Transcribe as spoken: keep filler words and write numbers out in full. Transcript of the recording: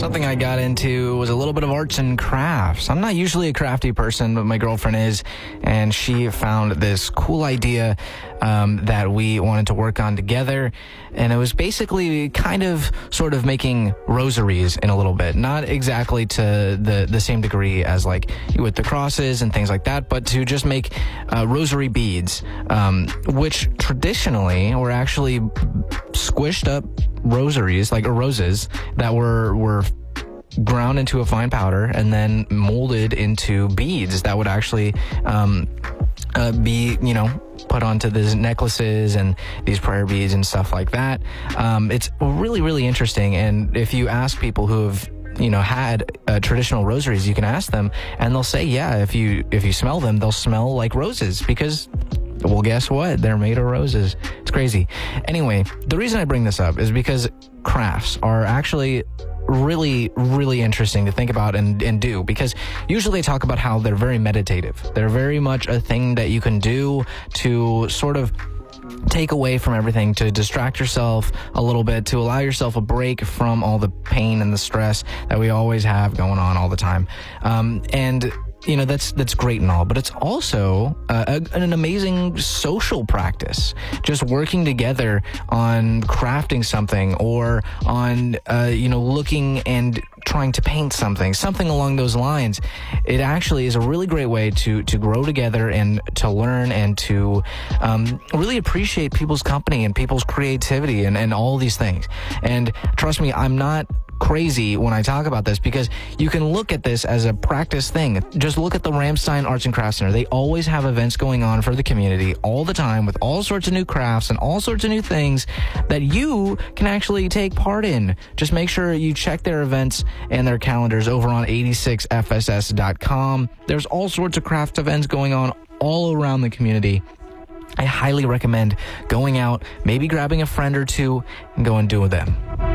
something I got into was a little bit of arts and crafts. I'm not usually a crafty person, but my girlfriend is, and she found this cool idea um, that we wanted to work on together, and it was basically kind of sort of making rosaries in a little bit. Not exactly to the, the same degree as like with the crosses and things like that, but to just make uh, rosary beads, um, which traditionally were actually squished up rosaries, like or roses that were were ground into a fine powder and then molded into beads that would actually um, uh, be, you know, put onto these necklaces and these prayer beads and stuff like that. Um, it's really, really interesting. And if you ask people who have you know, had uh, traditional rosaries, you can ask them and they'll say, yeah, if you if you smell them, they'll smell like roses because, well, guess what? They're made of roses. It's crazy. Anyway, the reason I bring this up is because crafts are actually really, really interesting to think about and, and do, because usually they talk about how they're very meditative. They're very much a thing that you can do to sort of take away from everything, to distract yourself a little bit, to allow yourself a break from all the pain and the stress that we always have going on all the time. Um, and you know, that's that's great and all, but it's also uh, a, an amazing social practice. Just working together on crafting something or on, uh, you know, looking and trying to paint something, something along those lines. It actually is a really great way to to grow together and to learn and to um, really appreciate people's company and people's creativity and, and all these things. And trust me, I'm not crazy when I talk about this, because you can look at this as a practice thing. Just look at the Ramstein Arts and Crafts Center. They always have events going on for the community all the time with all sorts of new crafts and all sorts of new things that you can actually take part in. Just make sure you check their events and their calendars over on eighty-six F S S dot com. There's all sorts of craft events going on all around the community. I highly recommend going out, maybe grabbing a friend or two and go and do them.